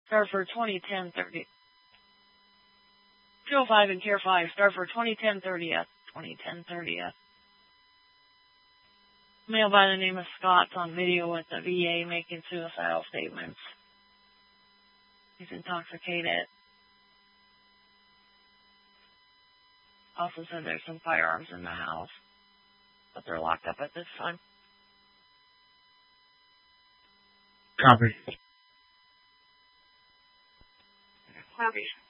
Star for 201030. 205 and Care 5. Star for 201030th. 201030th. Male by the name of Scott's on video with the VA making suicidal statements. He's intoxicated. Also said there's some firearms in the house, but they're locked up at this time. Copy. Copy.